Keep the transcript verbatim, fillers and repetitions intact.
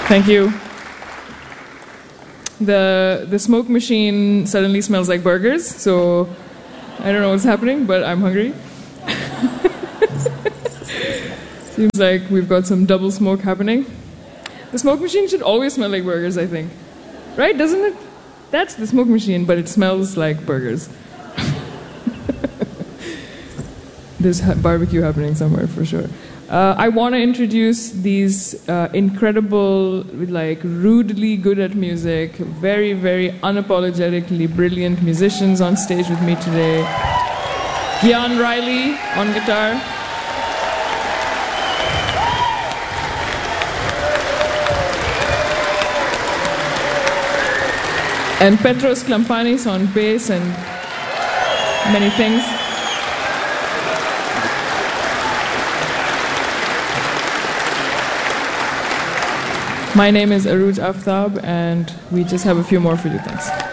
Thank you. The, the smoke machine suddenly smells like burgers, so I don't know what's happening, but I'm hungry. Seems like we've got some double smoke happening. The smoke machine should always smell like burgers, I think. Right, doesn't it? That's the smoke machine, but it smells like burgers. There's ha- barbecue happening somewhere for sure. Uh, I want to introduce these uh, incredible, like rudely good at music, very, very unapologetically brilliant musicians on stage with me today. Gian Riley on guitar. And Petros Klampanis on bass and many things. My name is Arooj Aftab, and we just have a few more for you. Thanks.